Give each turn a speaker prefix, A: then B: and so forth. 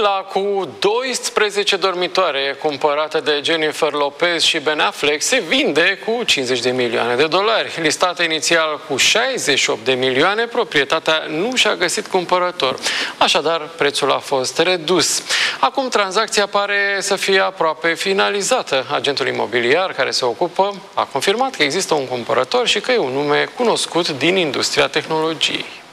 A: Vila cu 12 dormitoare cumpărată de Jennifer Lopez și Ben Affleck se vinde cu 50 de milioane de dolari. Listată inițial cu 68 de milioane, proprietatea nu și-a găsit cumpărător. Așadar, prețul a fost redus. Acum tranzacția pare să fie aproape finalizată. Agentul imobiliar care se ocupă a confirmat că există un cumpărător și că e un nume cunoscut din industria tehnologiei.